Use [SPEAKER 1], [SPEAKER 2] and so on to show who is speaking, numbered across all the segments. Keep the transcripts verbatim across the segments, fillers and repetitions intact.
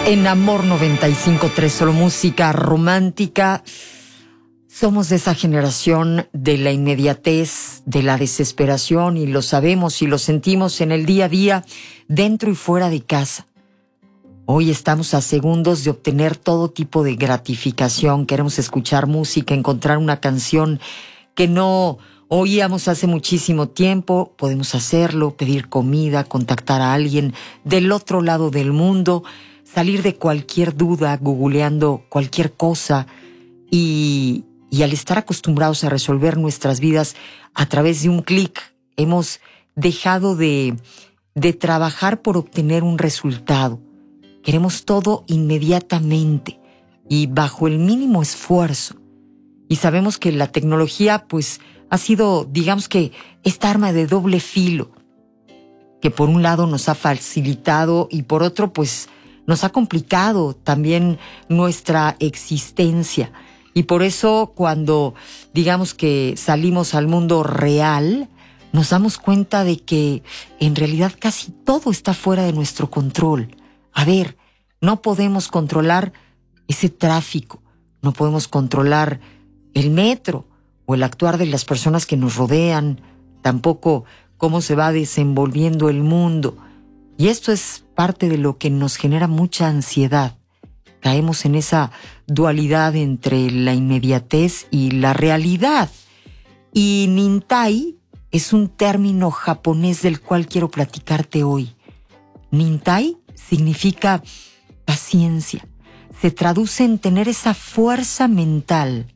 [SPEAKER 1] En Amor noventa y cinco punto tres, solo música romántica. Somos de esa generación de la inmediatez, de la desesperación, y lo sabemos y lo sentimos en el día a día, dentro y fuera de casa. Hoy estamos a segundos de obtener todo tipo de gratificación. Queremos escuchar música, encontrar una canción que no oíamos hace muchísimo tiempo. Podemos hacerlo, pedir comida, contactar a alguien del otro lado del mundo, salir de cualquier duda googleando cualquier cosa, y, y al estar acostumbrados a resolver nuestras vidas a través de un clic, hemos dejado de, de trabajar por obtener un resultado. Queremos todo inmediatamente y bajo el mínimo esfuerzo. Y sabemos que la tecnología, pues, ha sido, digamos que, esta arma de doble filo, que por un lado nos ha facilitado y por otro, pues, nos ha complicado también nuestra existencia. Y por eso, cuando, digamos que salimos al mundo real, nos damos cuenta de que en realidad casi todo está fuera de nuestro control. A ver, no podemos controlar ese tráfico, no podemos controlar el metro o el actuar de las personas que nos rodean, tampoco cómo se va desenvolviendo el mundo. Y esto es parte de lo que nos genera mucha ansiedad. Caemos en esa dualidad entre la inmediatez y la realidad. Y Nintai es un término japonés del cual quiero platicarte hoy. Nintai significa paciencia. Se traduce en tener esa fuerza mental.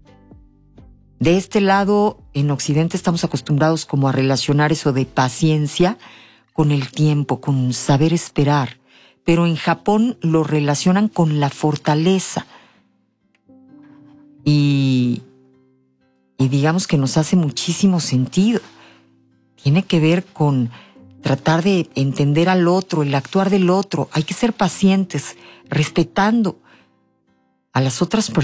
[SPEAKER 1] De este lado, en Occidente estamos acostumbrados como a relacionar eso de paciencia con el tiempo, con saber esperar. Pero en Japón lo relacionan con la fortaleza. Y, y digamos que nos hace muchísimo sentido. Tiene que ver con tratar de entender al otro, el actuar del otro. Hay que ser pacientes, respetando a las otras personas.